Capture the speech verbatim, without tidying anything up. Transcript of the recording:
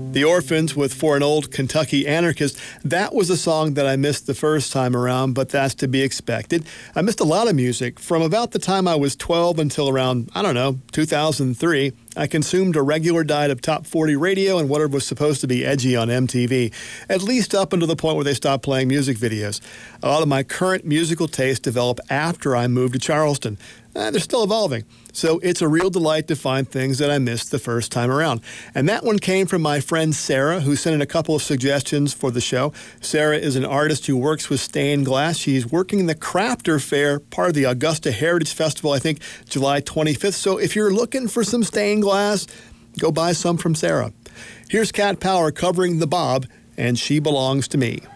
The Orphans with For an Old Kentucky Anarchist. That was a song that I missed the first time around, but that's to be expected. I missed a lot of music. From about the time I was twelve until around, I don't know, two thousand three, I consumed a regular diet of top forty radio and whatever was supposed to be edgy on M T V, at least up until the point where they stopped playing music videos. A lot of my current musical tastes developed after I moved to Charleston. Uh, they're still evolving. So it's a real delight to find things that I missed the first time around. And that one came from my friend Sarah, who sent in a couple of suggestions for the show. Sarah is an artist who works with stained glass. She's working the Crafter Fair, part of the Augusta Heritage Festival, I think, July twenty-fifth. So if you're looking for some stained glass, go buy some from Sarah. Here's Cat Power covering The Bob, and She Belongs to Me.